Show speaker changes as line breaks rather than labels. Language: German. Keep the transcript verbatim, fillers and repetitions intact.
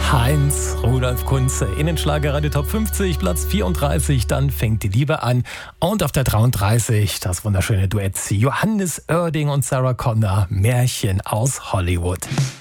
Heinz Rudolf Kunze in den Schlagerradio Top fünfzig, Platz vierunddreißig, dann fängt die Liebe an. Und auf der dreiunddreißig das wunderschöne Duett Johannes Oerding und Sarah Connor, Märchen aus Hollywood.